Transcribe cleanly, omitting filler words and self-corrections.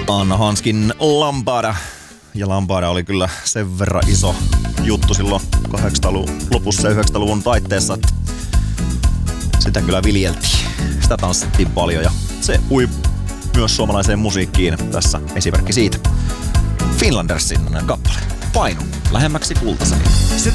Anna Hanskin Lambada. Ja Lambada oli kyllä sen verran iso juttu silloin 80-luvun lopussa ja 90-luvun taitteessa, että sitä kyllä viljeltiin. Sitä tanssittiin paljon ja se ui myös suomalaiseen musiikkiin. Tässä esimerkki siitä. Finlandersin kappale. Painu lähemmäksi kultaseen. Se